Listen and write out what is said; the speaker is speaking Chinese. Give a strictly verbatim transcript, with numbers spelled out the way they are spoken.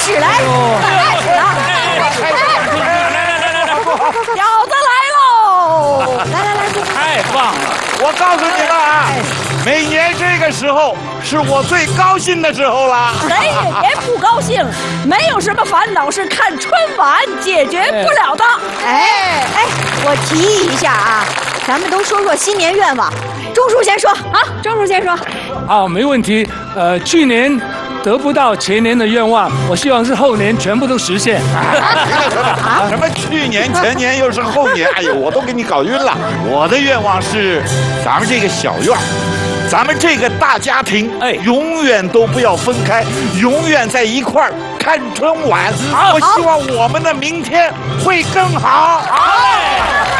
始来，开始了， 来来来来来， 饺子来喽！来来来， 太棒了！ 我告诉你们啊，每年这个时候是我最高兴的时候了。 谁也别不高兴，没有什么烦恼是看春晚解决不了的。 哎哎，我提议一下啊，咱们都说说新年愿望。钟叔先说啊，钟叔先说。 好，没问题。呃，去年得不到前年的愿望，我希望是后年全部都实现。 什么去年、前年又是后年？哎呦，我都给你搞晕了。我的愿望是，咱们这个小院，咱们这个大家庭，哎，永远都不要分开，永远在一块儿看春晚。我希望我们的明天会更好。好嘞。